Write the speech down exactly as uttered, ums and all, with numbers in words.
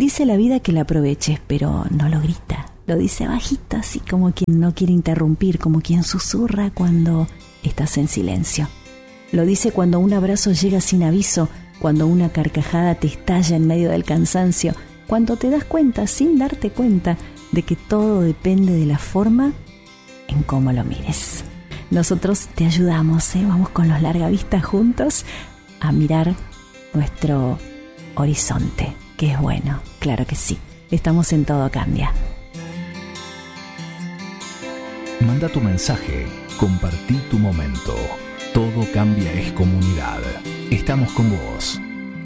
Dice la vida que la aproveches, pero no lo grita. Lo dice bajito, así como quien no quiere interrumpir, como quien susurra cuando estás en silencio. Lo dice cuando un abrazo llega sin aviso, cuando una carcajada te estalla en medio del cansancio, cuando te das cuenta, sin darte cuenta, de que todo depende de la forma en cómo lo mires. Nosotros te ayudamos, ¿eh? Vamos con los largavistas juntos a mirar nuestro horizonte, que es bueno, claro que sí. Estamos en Todo Cambia. Manda tu mensaje, compartí tu momento. Todo Cambia es comunidad. Estamos con vos.